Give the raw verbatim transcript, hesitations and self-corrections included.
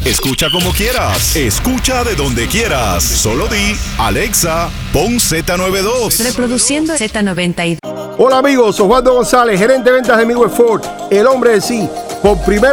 Escucha como quieras. Escucha de donde quieras. Solo di, Alexa, pon Z noventa y dos. Reproduciendo Z noventa y dos. Hola amigos, Osvaldo González, gerente de ventas de Midwest Ford, el hombre de sí. Por primera